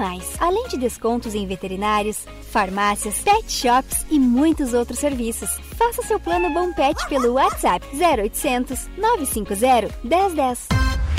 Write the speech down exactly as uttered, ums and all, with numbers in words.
mais. Além de descontos em veterinários, farmácias, pet shops e muitos outros serviços. Faça seu plano Bom Pet pelo WhatsApp zero oitocentos, nove cinco zero, um zero um zero.